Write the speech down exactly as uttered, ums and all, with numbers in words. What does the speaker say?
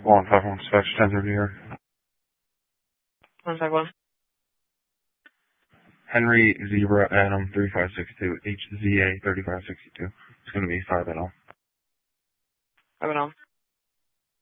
One five one dispatch ten thirty here. One five one. Henry Zebra Adam three five six two H Z A thirty five sixty two. It's gonna be five at all. Five at all.